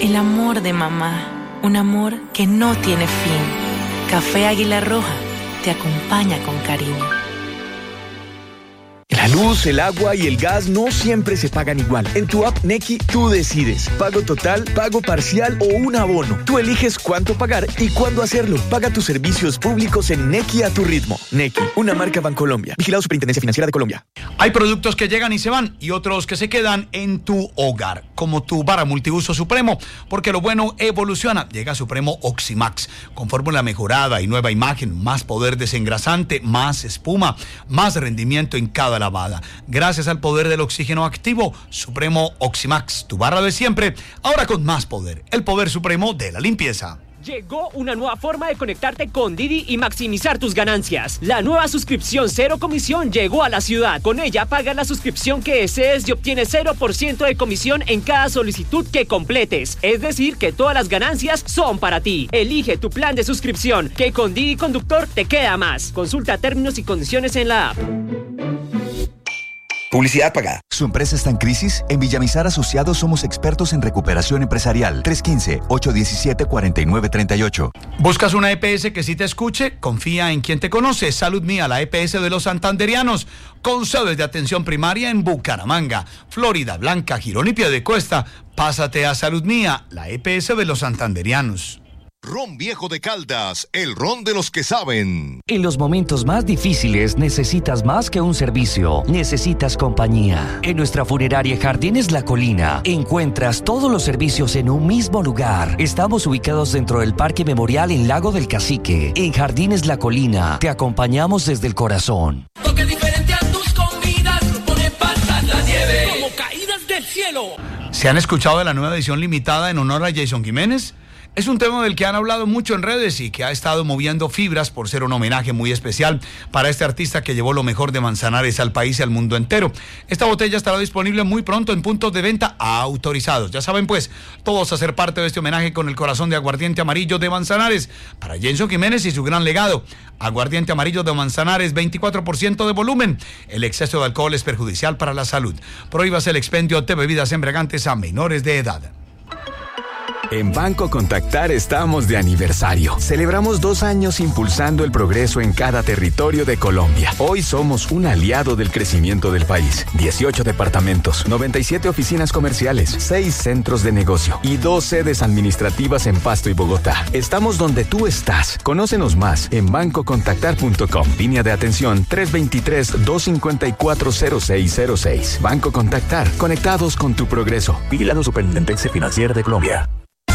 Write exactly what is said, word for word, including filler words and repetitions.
El amor de mamá, un amor que no tiene fin. Café Águila Roja te acompaña con cariño. La luz, el agua y el gas no siempre se pagan igual. En tu app Nequi, tú decides. Pago total, pago parcial o un abono. Tú eliges cuánto pagar y cuándo hacerlo. Paga tus servicios públicos en Nequi a tu ritmo. Nequi, una marca Bancolombia. Vigilado Superintendencia Financiera de Colombia. Hay productos que llegan y se van y otros que se quedan en tu hogar, como tu vara multiuso Supremo, porque lo bueno evoluciona. Llega Supremo Oximax, con fórmula mejorada y nueva imagen, más poder desengrasante, más espuma, más rendimiento en cada lavada. Gracias al poder del oxígeno activo, Supremo Oximax, tu barra de siempre, ahora con más poder, el poder supremo de la limpieza. Llegó una nueva forma de conectarte con Didi y maximizar tus ganancias. La nueva suscripción cero comisión llegó a la ciudad. Con ella pagas la suscripción que desees y obtienes cero por ciento de comisión en cada solicitud que completes. Es decir, que todas las ganancias son para ti. Elige tu plan de suscripción, que con Didi Conductor te queda más. Consulta términos y condiciones en la app. Publicidad pagada. ¿Su empresa está en crisis? En Villamizar Asociados somos expertos en recuperación empresarial. tres uno cinco, ocho uno siete, cuatro nueve tres ocho. ¿Buscas una E P S que sí te escuche? Confía en quien te conoce. Salud Mía, la E P S de los santanderianos, con sedes de atención primaria en Bucaramanga, Florida Blanca, Girón y Piedecuesta. Pásate a Salud Mía, la E P S de los santanderianos. Ron Viejo de Caldas, el ron de los que saben. En los momentos más difíciles necesitas más que un servicio, necesitas compañía. En nuestra funeraria Jardines La Colina encuentras todos los servicios en un mismo lugar. Estamos ubicados dentro del Parque Memorial en Lago del Cacique. En Jardines La Colina te acompañamos desde el corazón. Toque diferente a tus comidas, pone pasas la nieve como caídas del cielo. ¿Se han escuchado de la nueva edición limitada en honor a Jason Jiménez? Es un tema del que han hablado mucho en redes y que ha estado moviendo fibras por ser un homenaje muy especial para este artista que llevó lo mejor de Manzanares al país y al mundo entero. Esta botella estará disponible muy pronto en puntos de venta autorizados. Ya saben pues, todos a ser parte de este homenaje con el corazón de aguardiente amarillo de Manzanares para Jason Jiménez y su gran legado. Aguardiente amarillo de Manzanares, veinticuatro por ciento de volumen. El exceso de alcohol es perjudicial para la salud. Prohíbase el expendio de bebidas embriagantes a menores de edad. En Banco Contactar estamos de aniversario. Celebramos dos años impulsando el progreso en cada territorio de Colombia. Hoy somos un aliado del crecimiento del país. dieciocho departamentos, noventa y siete oficinas comerciales, seis centros de negocio y dos sedes administrativas en Pasto y Bogotá. Estamos donde tú estás. Conócenos más en banco contactar punto com. Línea de atención tres dos tres, dos cinco cuatro, cero seis cero seis. Banco Contactar. Conectados con tu progreso. Vigilado Superintendencia Financiera de Colombia.